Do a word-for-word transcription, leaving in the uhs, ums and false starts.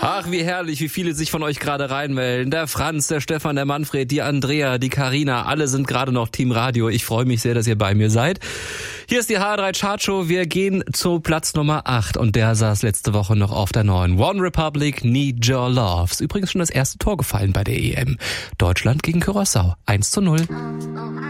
Ach, wie herrlich, wie viele sich von euch gerade reinmelden. Der Franz, der Stefan, der Manfred, die Andrea, die Karina, alle sind gerade noch Team Radio. Ich freue mich sehr, dass ihr bei mir seid. Hier ist die H drei Chartshow. Wir gehen zu Platz Nummer acht und der saß letzte Woche noch auf der neun. One Republic, Need Your Love. Ist übrigens schon das erste Tor gefallen bei der E M. Deutschland gegen Curaçao. eins zu null.